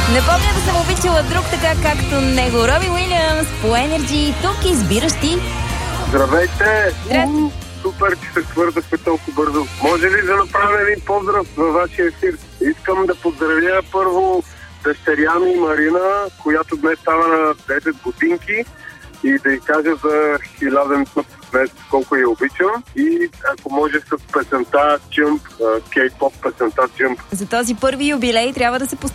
Не помня да съм обичала друг така както него. Роби Уилямс по Energy, тук избиращи. Здравейте! Здрасти. Супер, че се свързахме толкова бързо. Може ли да направя един поздрав във вашия ефир? Искам да поздравя първо дъщеря ми Марина, която днес става на 10 годинки, и да й кажа за 1000 път днес колко я обичам. И ако може с песента Jump, K-pop песента Jump. За този първи юбилей трябва да се